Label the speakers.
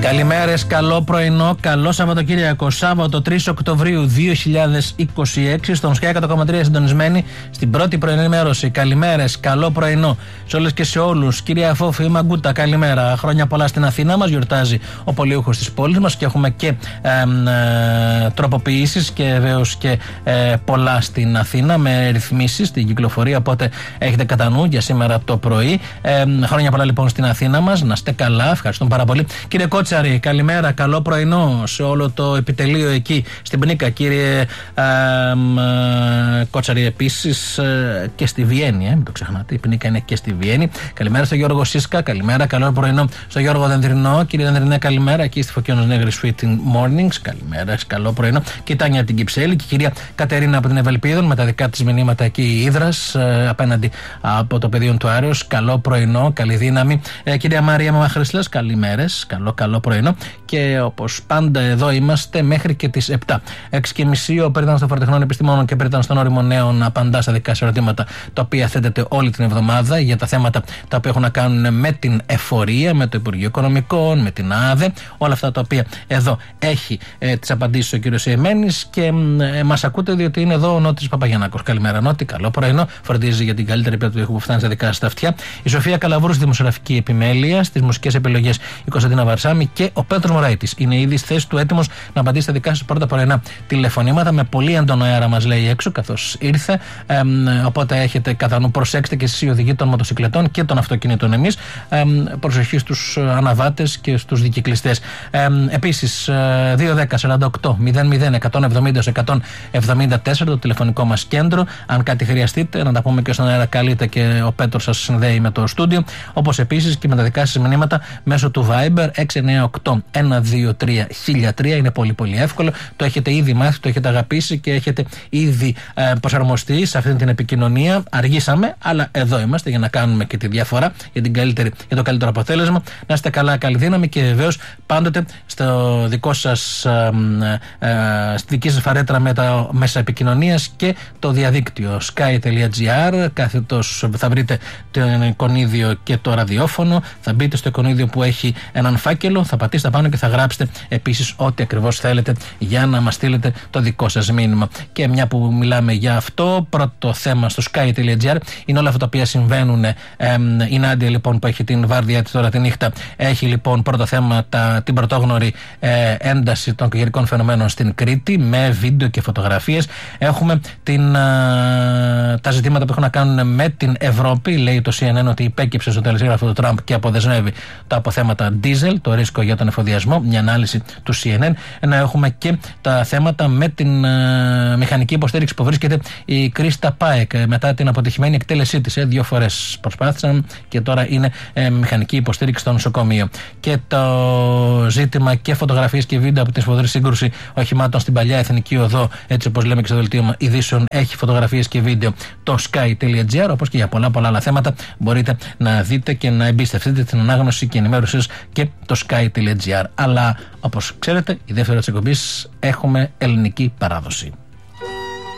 Speaker 1: Καλημέρες, καλό πρωινό, καλό Σαββατοκύριακο. Σάββατο 3 Οκτωβρίου 2026, στον Sky 100,3 συντονισμένοι στην πρώτη πρωινή ενημέρωση. Καλημέρες, καλό πρωινό σε όλες και σε όλους. Κυρία Φόφη Μαγκούτα, καλημέρα. Χρόνια πολλά στην Αθήνα μας. Γιορτάζει ο πολιούχος της πόλης μας και έχουμε και τροποποιήσεις και βέβαιως και πολλά στην Αθήνα με ρυθμίσεις στην κυκλοφορία. Οπότε έχετε κατά νου για σήμερα το πρωί. Χρόνια πολλά λοιπόν στην Αθήνα μας. Να είστε καλά, ευχαριστούμε πάρα πολύ. Κύριε Κότσαρη, καλημέρα, καλό πρωινό σε όλο το επιτελείο εκεί στην Πνίκα. Κύριε Κότσαρη, επίσης και στη Βιέννη, μην το ξεχνάτε, η Πνίκα είναι και στη Βιέννη. Καλημέρα στο Γιώργο Σίσκα, καλημέρα, καλό πρωινό στο Γιώργο Δενδρινό. Κύριε Δενδρινέ, καλημέρα, εκεί στη Φωκιώνος Νέγρη Sweet Mornings, καλημέρα, καλό πρωινό. Και η Τάνια από την Κυψέλη και η κυρία Κατερίνα από την Ευελπίδων με τα δικά της μηνύματα εκεί η Ύδρας απέναντι από το πεδίο του Άρεως. Καλό πρωινό, καλή δύναμη. Κυρία Μαρία Μαμαχρυσλάς, καλημέρες, καλό πρωινό. Και όπως πάντα εδώ είμαστε μέχρι και τις 7. 6:30 ο Περιτάνος των Φορτεχνών Επιστημόνων και Περιτάνος των Όριμων Νέων απαντά στα δικά σας ερωτήματα τα οποία θέτεται όλη την εβδομάδα για τα θέματα τα οποία έχουν να κάνουν με την εφορία, με το Υπουργείο Οικονομικών, με την ΑΔΕ. Όλα αυτά τα οποία εδώ έχει τις απαντήσεις ο κύριος Ιεμένης και μας ακούτε διότι είναι εδώ ο Νότης Παπαγιαννάκος. Καλημέρα Νότη, καλό πρωινό. Φροντίζει για την καλύτερη ποιότητα που φτάνει στα δικά σας τα αυτιά. Η Σοφία Καλαβούρου στη δημοσιογραφική επιμέλεια, στις μουσικές επιλογές η Κωνσταντίνα Βαρσάμι και ο Πέτρος Μωράητης. Είναι ήδη στη θέση του έτοιμος να απαντήσει στα δικά σας πρώτα πρωινά τηλεφωνήματα με πολύ έντονο αέρα, μας λέει έξω καθώς ήρθε. Οπότε έχετε κατά νου, προσέξτε και εσείς οι οδηγοί των μοτοσυκλετών και των αυτοκινήτων εμείς. Προσοχή στους αναβάτες και στους δικυκλιστές. Επίσης 210-48-00-170-174 το τηλεφωνικό μας κέντρο. Αν κάτι χρειαστείτε, να τα πούμε και στον αέρα, καλείτε και ο Πέτρος σας συνδέει με το στούντιο. Όπως επίσης και με τα δικά σας μηνύματα μέσω του Viber 698-123-1003. Είναι πολύ εύκολο. Το έχετε ήδη μάθει, το έχετε αγαπήσει και έχετε ήδη προσαρμοστεί σε αυτή την επικοινωνία. Αργήσαμε, αλλά εδώ είμαστε για να κάνουμε και τη διαφορά για το καλύτερο αποτέλεσμα. Να είστε καλά, καλή δύναμη και βεβαίως πάντοτε στο δικό σας, στη δική σας φαρέτρα με τα μέσα επικοινωνίας και το διαδίκτυο sky.gr. Κάθετος θα βρείτε το εικονίδιο και το ραδιόφωνο. Θα μπείτε στο εικονίδιο που έχει έναν φάκελο, θα πατήσετε πάνω και θα γράψετε επίσης ό,τι ακριβώς θέλετε για να μας στείλετε το δικό σας μήνυμα. Και μια που μιλάμε για αυτό, πρώτο θέμα στο sky.gr είναι όλα αυτά τα οποία συμβαίνουν. Η Νάντια λοιπόν που έχει την βάρδια της τώρα τη νύχτα έχει λοιπόν πρώτο θέμα την πρωτόγνωρη ένταση των καιρικών φαινομένων στην Κρήτη με βίντεο και φωτογραφίες. Έχουμε τα ζητήματα που έχουν να κάνουν με την Ευρώπη. Λέει το CNN ότι υπέκυψε στο τελεσίγραφο του Τραμπ και αποδεσμεύει τα αποθέματα diesel, το ρίσκο για τον εφοδιασμό, μια ανάλυση του CNN. Ενώ έχουμε και τα θέματα με την μηχανική υποστήριξη που βρίσκεται η Κρίστα Πάεκ μετά την αποτυχημένη εκτέλεσή της. 2 φορές προσπάθησαν και τώρα είναι μηχανική υποστήριξη στο νοσοκομείο. Και το ζήτημα και φωτογραφίες και βίντεο από την σφοδρή σύγκρουση οχημάτων στην παλιά Εθνική Οδό, έτσι όπως λέμε και στο δελτίο ειδήσεων, έχει φωτογραφίες και βίντεο το sky.gr. Όπως και για πολλά άλλα θέματα μπορείτε να δείτε και να εμπιστευτείτε την ανάγνωση και ενημέρωση και το sky.gr. Αλλά όπως ξέρετε, η δεύτερη της εκπομπής έχουμε ελληνική παράδοση.